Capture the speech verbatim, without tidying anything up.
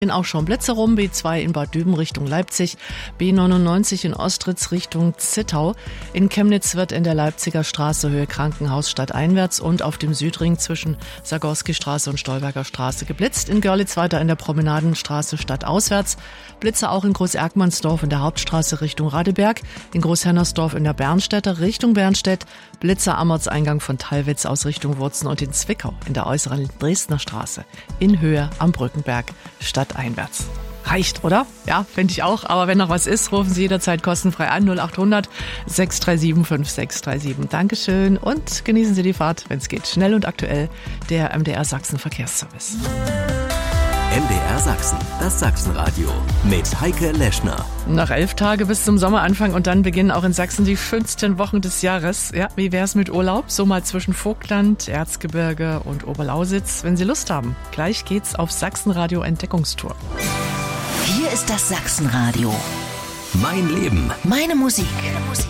In auch schon Blitze rum, B zwei in Bad Düben Richtung Leipzig, B neunundneunzig in Ostritz Richtung Zittau. In Chemnitz wird in der Leipziger Straße Höhe Krankenhaus stadteinwärts und auf dem Südring zwischen Sagorski-Straße und Stolberger Straße geblitzt. In Görlitz weiter in der Promenadenstraße stadtauswärts. Blitze auch in Groß-Erkmannsdorf in der Hauptstraße Richtung Radeberg, in Groß-Hennersdorf in der Bernstädter Richtung Bernstedt, Blitze am Ortseingang von Thalwitz aus Richtung Wurzen und in Zwickau in der äußeren Dresdner Straße in Höhe am Brückenberg stadteinwärts. Reicht, oder? Ja, finde ich auch. Aber wenn noch was ist, rufen Sie jederzeit kostenfrei an null acht hundert sechs drei sieben fünf sechs drei sieben. Dankeschön und genießen Sie die Fahrt, wenn es geht. Schnell und aktuell, der M D R Sachsen Verkehrsservice. M D R Sachsen, das Sachsenradio mit Heike Leschner. Noch elf Tage bis zum Sommeranfang und dann beginnen auch in Sachsen die schönsten Wochen des Jahres. Ja, wie wär's mit Urlaub? So mal zwischen Vogtland, Erzgebirge und Oberlausitz, wenn Sie Lust haben. Gleich geht's auf Sachsenradio Entdeckungstour. Hier ist das Sachsenradio. Mein Leben. Meine Musik. Meine Musik.